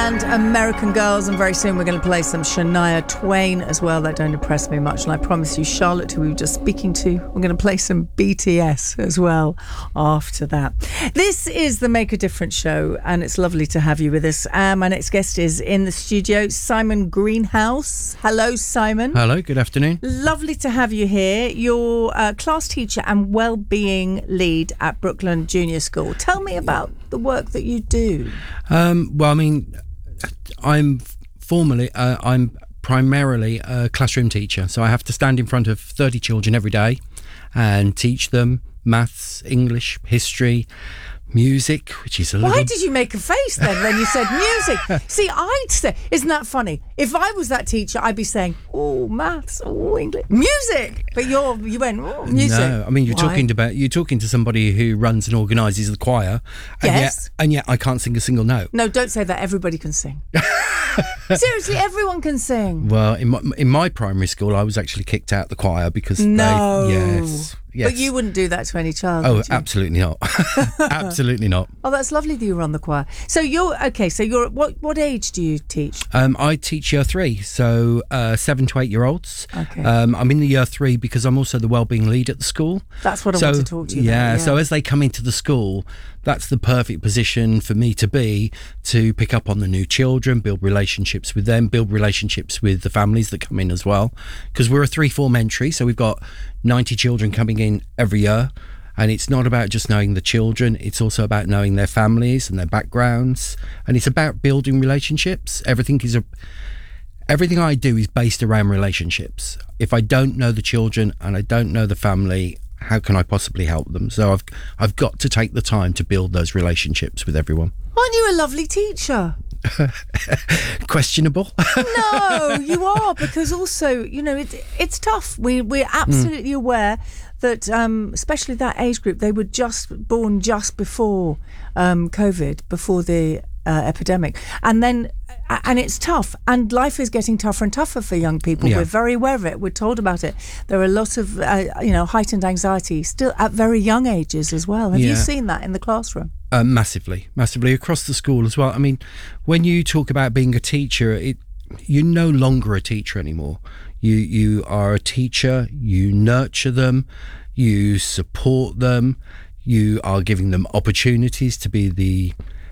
and American Girls, and very soon we're going to play some Shania Twain as well. That don't impress me much, and I promise you Charlotte, who we were just speaking to, we're going to play some BTS as well after that. This is the Make a Difference show, and it's lovely to have you with us. My next guest is in the studio, Simon Greenhouse. Hello, Simon. Hello, good afternoon. Lovely to have you here. You're a class teacher and wellbeing lead at Brookland Junior School. Tell me about the work that you do. Well, I mean, I'm primarily a classroom teacher, so I have to stand in front of 30 children every day and teach them maths, English, history, music, which is a little... Why did you make a face then when you said music? See, I'd say, isn't that funny? If I was that teacher, I'd be saying, oh, maths, oh, English, music. But you went, oh, music. No, I mean, you're talking to somebody who runs and organises the choir. And yes. Yet I can't sing a single note. No, don't say that. Everybody can sing. Seriously, everyone can sing. Well, in my primary school, I was actually kicked out the choir because Yes. But you wouldn't do that to any child. Oh, absolutely not. Absolutely not. Oh, that's lovely that you were on the choir. So you're what age do you teach? I teach year 3, so 7 to 8 year olds. Okay. I'm in the year 3 because I'm also the wellbeing lead at the school. That's what I want to talk to you about. Yeah. So as they come into the school, that's the perfect position for me to be, to pick up on the new children, build relationships with them, build relationships with the families that come in as well. Because we're a 3-form entry, so we've got 90 children coming in every year. And it's not about just knowing the children, it's also about knowing their families and their backgrounds. And it's about building relationships. Everything I do is based around relationships. If I don't know the children and I don't know the family, how can I possibly help them? So I've got to take the time to build those relationships with everyone. Aren't you a lovely teacher? Questionable. No, you are, because also, it's tough. We're absolutely aware that, especially that age group, they were just born just before COVID, before the epidemic, and it's tough, and life is getting tougher and tougher for young people. Yeah. We're very aware of it. We're told about it. There are lots of heightened anxiety still at very young ages as well. Have you seen that in the classroom? Massively across the school as well. I mean, when you talk about being a teacher, you're no longer a teacher anymore. You are a teacher. You nurture them, you support them, you are giving them opportunities to be the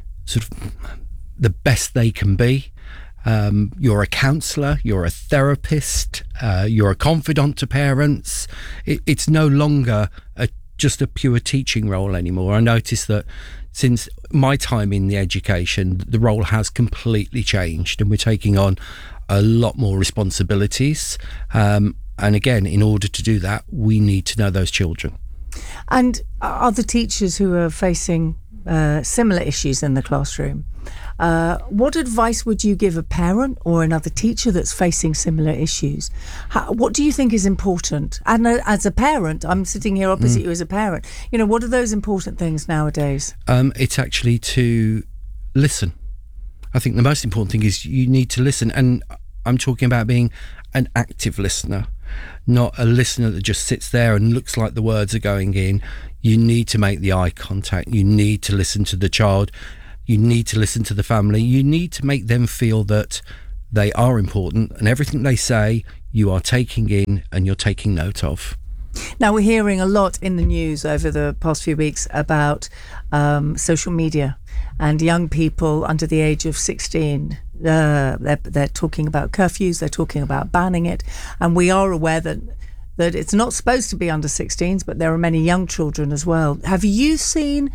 best they can be. You're a counsellor, you're a therapist, you're a confidant to parents. It's no longer just a pure teaching role anymore. I noticed that since my time in the education, the role has completely changed, and we're taking on a lot more responsibilities. And again, in order to do that, we need to know those children. And other teachers who are facing similar issues in the classroom, what advice would you give a parent or another teacher that's facing similar issues? What do you think is important? And as a parent, I'm sitting here opposite you as a parent. What are those important things nowadays? It's actually to listen. I think the most important thing is you need to listen. And I'm talking about being an active listener, not a listener that just sits there and looks like the words are going in. You need to make the eye contact. You need to listen to the child. You need to listen to the family. You need to make them feel that they are important, and everything they say you are taking in and you're taking note of. Now, we're hearing a lot in the news over the past few weeks about social media and young people under the age of 16. They're talking about curfews, they're talking about banning it, and we are aware that it's not supposed to be under 16s, but there are many young children as well. Have you seen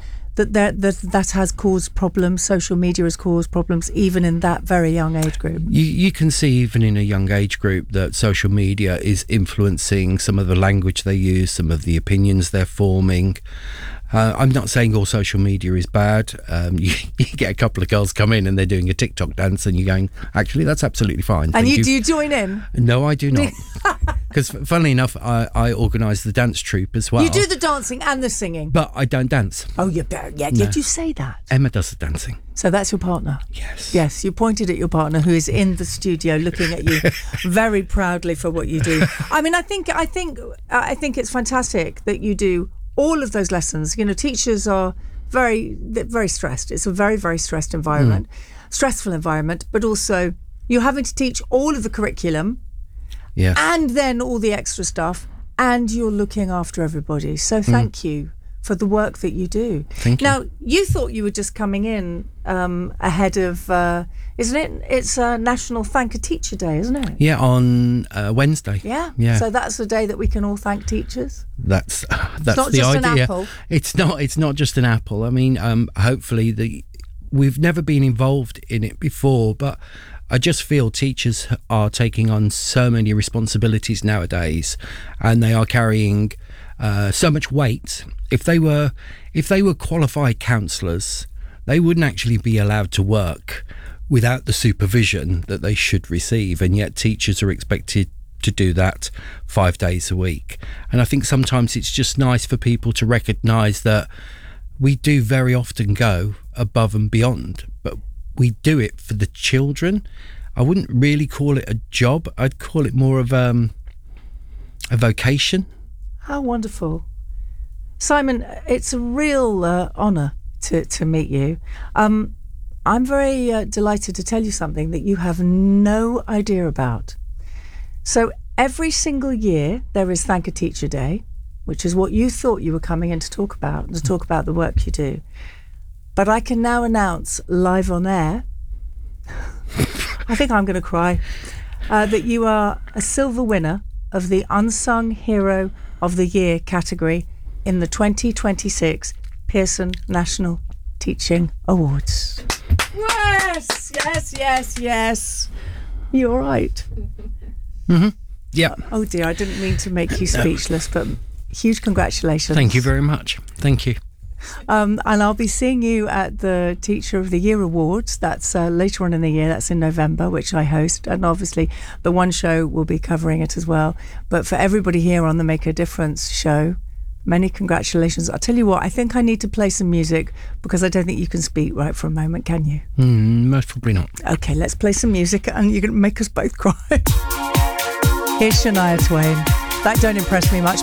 that has caused problems? Social media has caused problems even in that very young age group. You can see even in a young age group that social media is influencing some of the language they use, some of the opinions they're forming. I'm not saying all social media is bad. You get a couple of girls come in and they're doing a TikTok dance and you're going, actually, that's absolutely fine. And do you join in? No, I do not. Because funnily enough, I organise the dance troupe as well. You do the dancing and the singing? But I don't dance. Oh, you better. Yeah, did you say that? Emma does the dancing. So that's your partner? Yes. Yes, you pointed at your partner who is in the studio looking at you very proudly for what you do. I mean, I think it's fantastic that you do all of those lessons. Teachers are very, very stressed. It's a very, very stressed environment. stressful environment, but also you're having to teach all of the curriculum Yeah. and then all the extra stuff, and you're looking after everybody. So thank you for the work that you do. Thank you. Now, you thought you were just coming in ahead of, isn't it? It's National Thank a Teacher Day, isn't it? Yeah, on Wednesday. Yeah. Yeah. So that's the day that we can all thank teachers. That's not the just an idea. apple. It's not just an apple. I mean, hopefully we've never been involved in it before, but I just feel teachers are taking on so many responsibilities nowadays, and they are carrying so much weight. If they were qualified counsellors, they wouldn't actually be allowed to work without the supervision that they should receive, and yet teachers are expected to do that 5 days a week. And I think sometimes it's just nice for people to recognise that we do very often go above and beyond, but we do it for the children. I wouldn't really call it a job. I'd call it more of a vocation. How wonderful. Simon, it's a real honour to meet you. I'm very delighted to tell you something that you have no idea about. So every single year there is Thank a Teacher Day, which is what you thought you were coming in to talk about the work you do. But I can now announce live on air, I think I'm going to cry, that you are a silver winner of the Unsung Hero of the Year category in the 2026 Pearson National Teaching Awards. Yes, yes, yes, yes. You all right? Mm-hmm. Yeah. Oh dear, I didn't mean to make you speechless, but huge congratulations. Thank you very much. Thank you. And I'll be seeing you at the Teacher of the Year Awards. That's later on in the year. That's in November, which I host. And obviously the One Show will be covering it as well. But for everybody here on the Make a Difference show, many congratulations. I'll tell you what, I think I need to play some music because I don't think you can speak right for a moment, can you? Most probably not. Okay, let's play some music and you're going to make us both cry. Here's Shania Twain. That don't impress me much.